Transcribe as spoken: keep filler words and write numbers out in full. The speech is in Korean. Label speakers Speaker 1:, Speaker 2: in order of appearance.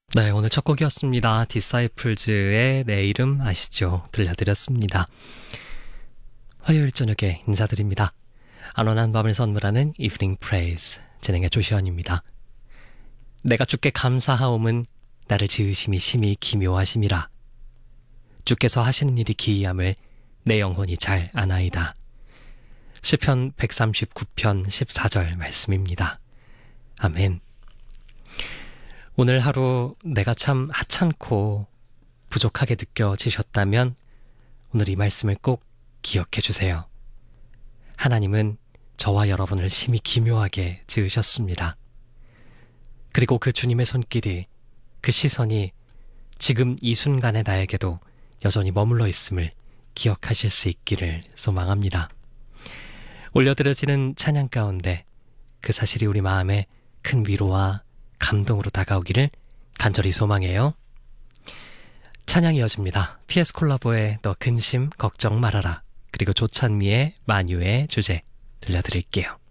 Speaker 1: 네, 오늘 첫 곡이었습니다. 디사이플즈의 내 이름 아시죠? 들려드렸습니다. 화요일 저녁에 인사드립니다. 안원한 밤을 선물하는 이브닝 프레이즈 진행의 조시원입니다. 내가 주께 감사하옴은 나를 지으심이 심히 기묘하심이라. 주께서 하시는 일이 기이함을 내 영혼이 잘 아나이다. 시편 백삼십구 편 십사 절 말씀입니다. 아멘. 오늘 하루 내가 참 하찮고 부족하게 느껴지셨다면 오늘 이 말씀을 꼭 기억해 주세요. 하나님은 저와 여러분을 심히 기묘하게 지으셨습니다. 그리고 그 주님의 손길이, 그 시선이 지금 이 순간의 나에게도 여전히 머물러 있음을 기억하실 수 있기를 소망합니다. 올려드려지는 찬양 가운데 그 사실이 우리 마음에 큰 위로와 감동으로 다가오기를 간절히 소망해요. 찬양이 이어집니다. 피에스 콜라보의 너 근심 걱정 말아라, 그리고 조찬미의 만유의 주제 들려드릴게요.